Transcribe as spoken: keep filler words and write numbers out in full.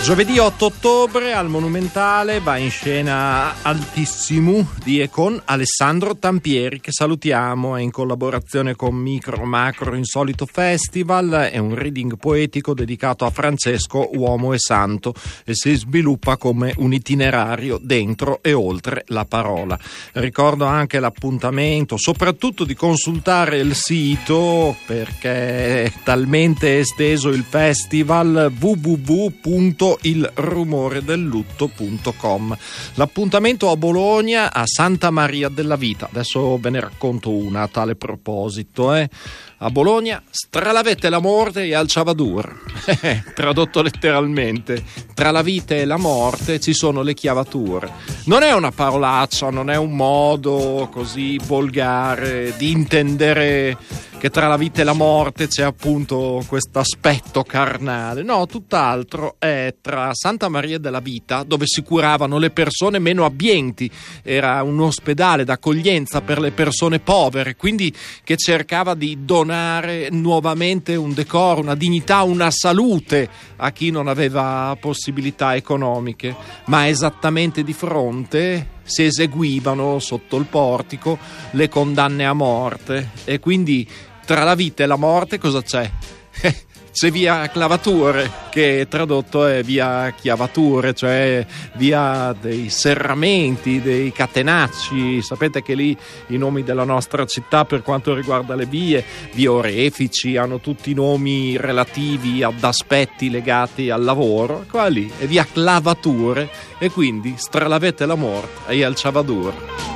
Giovedì otto ottobre al Monumentale va in scena Altissimo di e con Alessandro Tampieri, che salutiamo, è in collaborazione con Micro Macro Insolito Festival, è un reading poetico dedicato a Francesco, uomo e santo, e si sviluppa come un itinerario dentro e oltre la parola. Ricordo anche l'appuntamento, soprattutto di consultare il sito, perché è talmente esteso il festival, w w w punto il rumore del lutto punto com. L'appuntamento a Bologna, a Santa Maria della Vita. Adesso ve ne racconto una a tale proposito. Eh? A Bologna, tra la vita e la morte e al Ciavadur. Tradotto letteralmente, tra la vita e la morte ci sono le chiavature. Non è una parolaccia, non è un modo così volgare di intendere che tra la vita e la morte c'è appunto questo aspetto carnale. No, tutt'altro. È tra Santa Maria della Vita, dove si curavano le persone meno abbienti, era un ospedale d'accoglienza per le persone povere, quindi che cercava di donare nuovamente un decoro, una dignità, una salute a chi non aveva possibilità economiche, ma esattamente di fronte si eseguivano sotto il portico le condanne a morte. E quindi tra la vita e la morte cosa c'è? C'è via Clavature, che tradotto è via Chiavature, cioè via dei serramenti, dei catenacci. Sapete che lì i nomi della nostra città per quanto riguarda le vie, via Orefici, hanno tutti i nomi relativi ad aspetti legati al lavoro. Qua lì è via Clavature, e quindi tra la vita e la morte è al Ciavadur.